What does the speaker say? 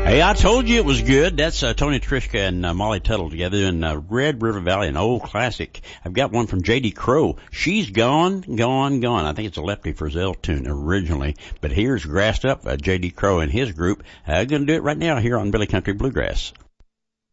Hey, I told you it was good. That's Tony Trischka and Molly Tuttle together in Red River Valley, an old classic. I've got one from J.D. Crowe. She's Gone, Gone, Gone. I think it's a Lefty Frizzell tune originally, but here's Grassed Up, J.D. Crowe and his group. Going to do it right now here on Billy Country Bluegrass.